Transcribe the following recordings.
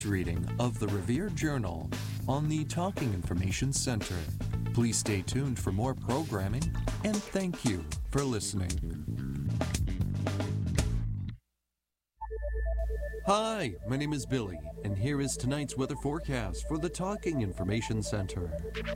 Reading of the Revere Journal on the Talking Information Center. Please stay tuned for more programming, and thank you for listening. Hi, my name is Billy, and here is tonight's weather forecast for the Talking Information Center.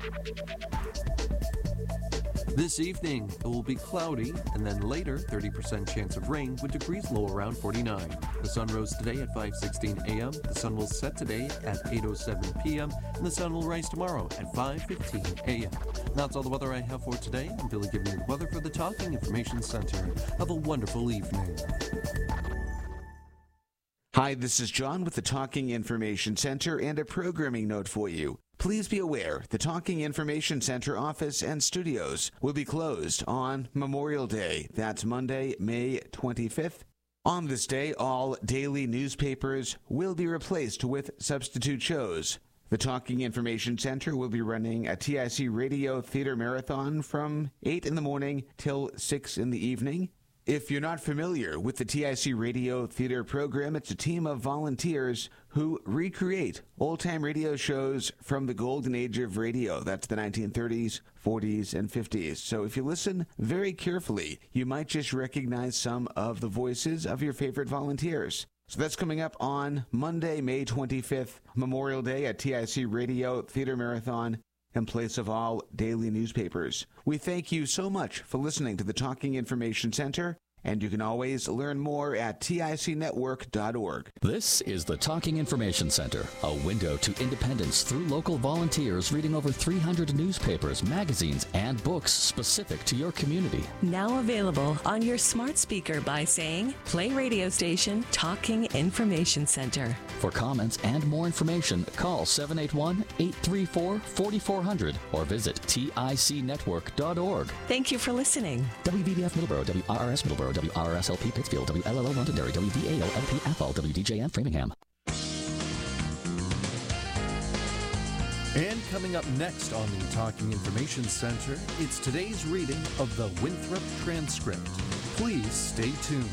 This evening, it will be cloudy, and then later, 30% chance of rain with degrees low around 49. The sun rose today at 5:16 a.m., the sun will set today at 8:07 p.m., and the sun will rise tomorrow at 5:15 a.m. That's all the weather I have for today. I'm Billy giving you the weather for the Talking Information Center. Have a wonderful evening. Hi, this is John with the Talking Information Center and a programming note for you. Please be aware the Talking Information Center office and studios will be closed on Memorial Day. That's Monday, May 25th. On this day, all daily newspapers will be replaced with substitute shows. The Talking Information Center will be running a TIC Radio Theater Marathon from 8 in the morning till 6 in the evening. If you're not familiar with the TIC Radio Theater program, it's a team of volunteers who recreate old-time radio shows from the golden age of radio. That's the 1930s, 40s, and 50s. So if you listen very carefully, you might just recognize some of the voices of your favorite volunteers. So that's coming up on Monday, May 25th, Memorial Day at TIC Radio Theater Marathon, in place of all daily newspapers. We thank you so much for listening to the Talking Information Center, and you can always learn more at ticnetwork.org. This is the Talking Information Center, a window to independence through local volunteers reading over 300 newspapers, magazines, and books specific to your community. Now available on your smart speaker by saying, play radio station Talking Information Center. For comments and more information, call 781-834-4400 or visit ticnetwork.org. Thank you for listening. WVBF Middleborough, WRRS Middleborough, WRSLP Pittsfield, WLLO Londonderry, WDAO LP Athol, WDJM Framingham. And coming up next on the Talking Information Center, it's today's reading of the Winthrop Transcript. Please stay tuned.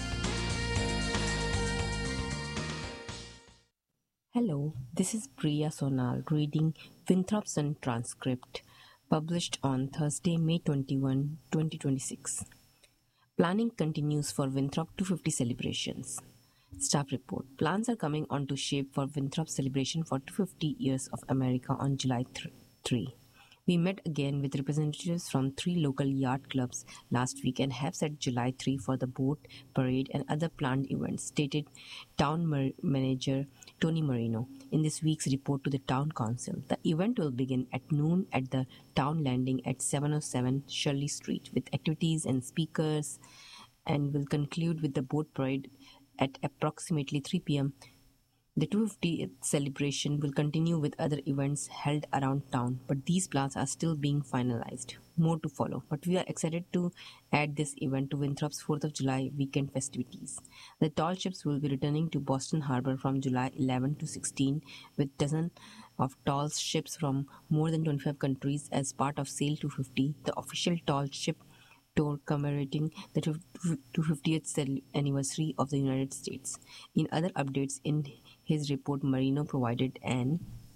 Hello, this is Priya Sonal reading Winthrop's Transcript, published on Thursday, May 21, 2026. Planning continues for Winthrop 250 celebrations. Staff report. Plans are coming onto shape for Winthrop's celebration for 250 years of America on July 3. We met again with representatives from 3 local yacht clubs last week and have set July 3 for the boat parade and other planned events, stated Town Manager Tony Marino in this week's report to the Town Council. The event will begin at noon at the Town Landing at 707 Shirley Street with activities and speakers, and will conclude with the boat parade at approximately 3 p.m. The 250th celebration will continue with other events held around town, but these plans are still being finalized. More to follow, but we are excited to add this event to Winthrop's 4th of July weekend festivities. The tall ships will be returning to Boston Harbor from July 11 to 16, with dozens of tall ships from more than 25 countries as part of Sail 250, the official tall ship tour commemorating the 250th anniversary of the United States. In other updates in his report, Marino provided an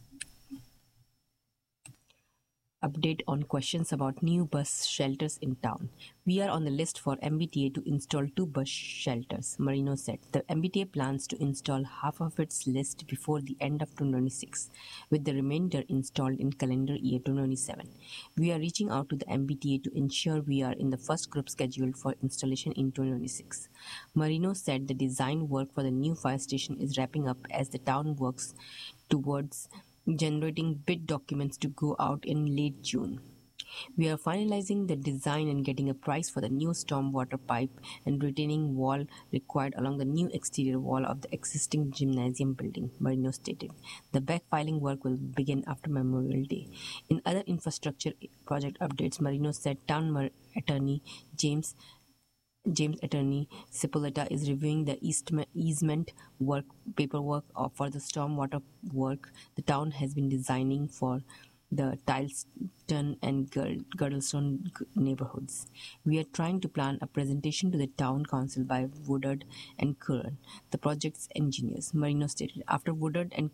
update on questions about new bus shelters in town. We are on the list for MBTA to install 2 bus shelters, Marino said. The MBTA plans to install half of its list before the end of 2026, with the remainder installed in calendar year 2027. We are reaching out to the MBTA to ensure we are in the first group scheduled for installation in 2026. Marino said the design work for the new fire station is wrapping up as the town works towards generating bid documents to go out in late June. We are finalizing the design and getting a price for the new stormwater pipe and retaining wall required along the new exterior wall of the existing gymnasium building, Marino stated. The backfiling work will begin after Memorial Day. In other infrastructure project updates, Marino said Town Attorney James Attorney Cipolletta is reviewing the easement work paperwork for the stormwater work the town has been designing for the Tileston and Girdlestone neighborhoods. We are trying to plan a presentation to the town council by Woodard and Curran, the project's engineers, Marino stated. After Woodard and